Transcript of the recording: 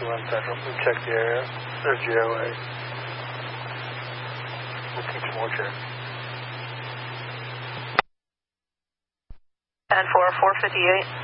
621 Central. We'll check the area. There's GOA. We'll keep some more checks. And 458.